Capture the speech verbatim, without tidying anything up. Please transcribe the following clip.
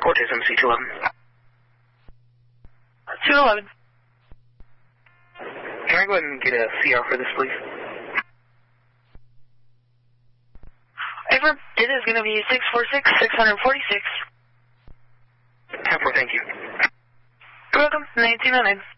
Cortez M C two eleven. two eleven. Can I go ahead and get a C R for this, please? Affirm. It is going to be six four six, six forty-six. ten four, thank you. You're welcome. nineteen oh nine.